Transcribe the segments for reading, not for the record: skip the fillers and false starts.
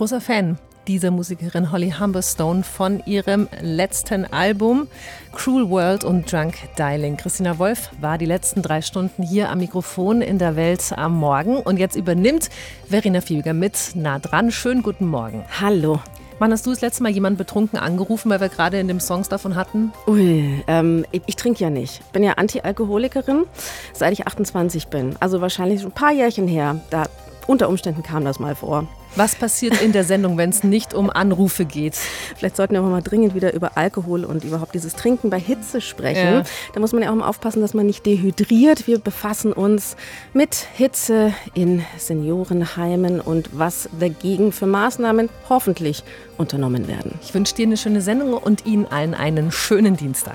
großer Fan dieser Musikerin Holly Humberstone von ihrem letzten Album Cruel World und Drunk Dialing. Christina Wolf war die letzten 3 Stunden hier am Mikrofon in der Welt am Morgen und jetzt übernimmt Verena Fiebiger mit Nah dran. Schönen guten Morgen. Hallo. Wann hast du das letzte Mal jemanden betrunken angerufen, weil wir gerade in dem Songs davon hatten? Ich trinke ja nicht. Bin ja Anti-Alkoholikerin, seit ich 28 bin. Also wahrscheinlich schon ein paar Jährchen her. Da unter Umständen kam das mal vor. Was passiert in der Sendung, wenn es nicht um Anrufe geht? Vielleicht sollten wir auch mal dringend wieder über Alkohol und überhaupt dieses Trinken bei Hitze sprechen. Ja. Da muss man ja auch mal aufpassen, dass man nicht dehydriert. Wir befassen uns mit Hitze in Seniorenheimen und was dagegen für Maßnahmen hoffentlich unternommen werden. Ich wünsche dir eine schöne Sendung und Ihnen allen einen schönen Dienstag.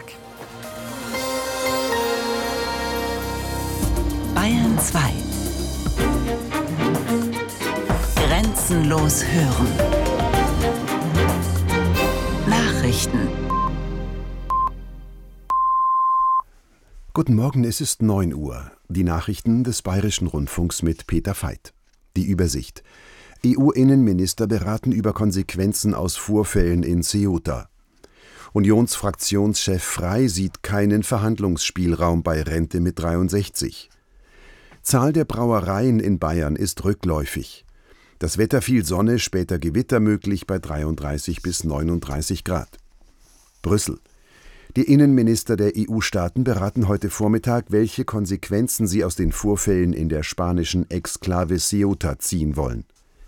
Bayern 2. Grenzenlos hören. Nachrichten. Guten Morgen, es ist 9 Uhr. Die Nachrichten des Bayerischen Rundfunks mit Peter Veit. Die Übersicht. EU-Innenminister beraten über Konsequenzen aus Vorfällen in Ceuta. Unionsfraktionschef Frey sieht keinen Verhandlungsspielraum bei Rente mit 63. Zahl der Brauereien in Bayern ist rückläufig. Das Wetter viel Sonne, später Gewitter möglich bei 33 bis 39 Grad. Brüssel. Die Innenminister der EU-Staaten beraten heute Vormittag, welche Konsequenzen sie aus den Vorfällen in der spanischen Exklave Ceuta ziehen wollen.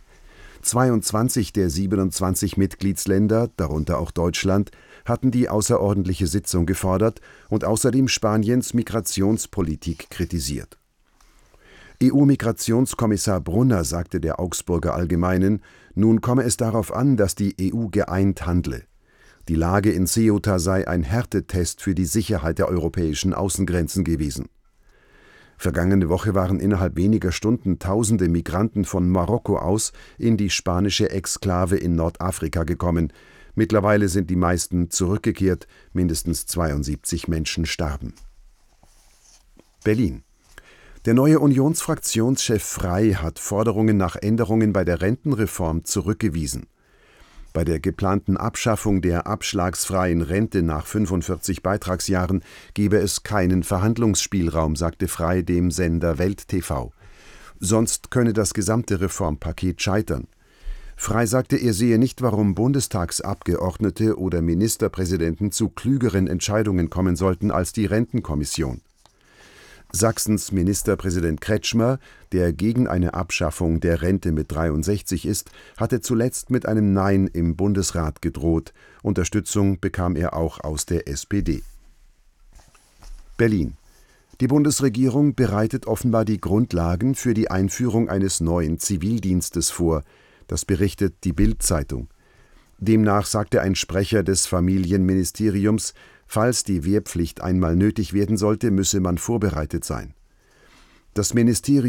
22 der 27 Mitgliedsländer, darunter auch Deutschland, hatten die außerordentliche Sitzung gefordert und außerdem Spaniens Migrationspolitik kritisiert. EU-Migrationskommissar Brunner sagte der Augsburger Allgemeinen, nun komme es darauf an, dass die EU geeint handle. Die Lage in Ceuta sei ein Härtetest für die Sicherheit der europäischen Außengrenzen gewesen. Vergangene Woche waren innerhalb weniger Stunden Tausende Migranten von Marokko aus in die spanische Exklave in Nordafrika gekommen. Mittlerweile sind die meisten zurückgekehrt, mindestens 72 Menschen starben. Berlin. Der neue Unionsfraktionschef Frey hat Forderungen nach Änderungen bei der Rentenreform zurückgewiesen. Bei der geplanten Abschaffung der abschlagsfreien Rente nach 45 Beitragsjahren gebe es keinen Verhandlungsspielraum, sagte Frey dem Sender Welt TV. Sonst könne das gesamte Reformpaket scheitern. Frey sagte, er sehe nicht, warum Bundestagsabgeordnete oder Ministerpräsidenten zu klügeren Entscheidungen kommen sollten als die Rentenkommission. Sachsens Ministerpräsident Kretschmer, der gegen eine Abschaffung der Rente mit 63 ist, hatte zuletzt mit einem Nein im Bundesrat gedroht. Unterstützung bekam er auch aus der SPD. Berlin. Die Bundesregierung bereitet offenbar die Grundlagen für die Einführung eines neuen Zivildienstes vor. Das berichtet die Bild-Zeitung. Demnach sagte ein Sprecher des Familienministeriums, falls die Wehrpflicht einmal nötig werden sollte, müsse man vorbereitet sein. Das Ministerium